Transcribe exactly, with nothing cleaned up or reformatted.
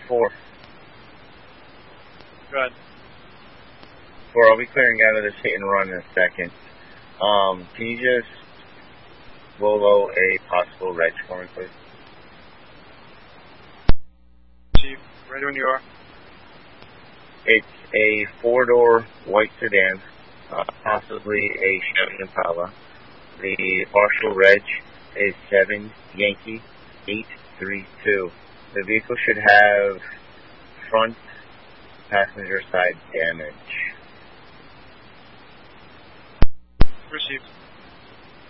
Four. Go ahead. Four, I'll be clearing out of this hit and run in a second. Um, can you just Volvo a possible reg for me, please? Chief, ready when you are. It's a four-door white sedan, uh, possibly a Chevy Impala. The partial reg is seven Yankee eight three two. The vehicle should have front passenger side damage. Received.